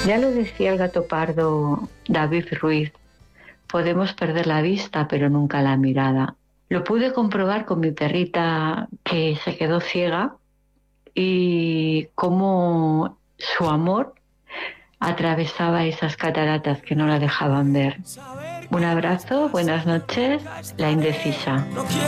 Ya lo decía el gato pardo David Ruiz, podemos perder la vista, pero nunca la mirada. Lo pude comprobar con mi perrita que se quedó ciega y cómo su amor atravesaba esas cataratas que no la dejaban ver. Un abrazo, buenas noches, la indecisa.